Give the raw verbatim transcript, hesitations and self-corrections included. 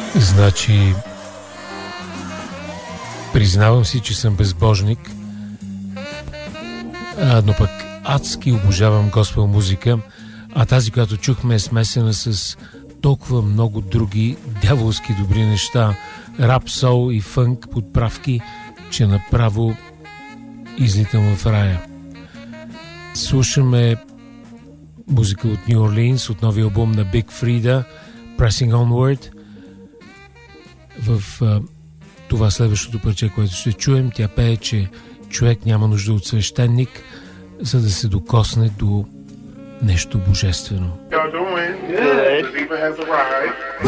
Значи, признавам си, че съм безбожник, а, но пък адски обожавам госпел музика, а тази, която чухме, е смесена с толкова много други дяволски добри неща, рап, сол и фънк подправки, че направо излитам в рая. Слушаме музика от Ню Орлинс, от новия албум на Big Freedia, Pressing Onward. В а, това следващото парче, което ще чуем, тя пее, че човек няма нужда от свещеник, за да се докосне до нещо божествено. Y'all doing? Good. Ziva has arrived.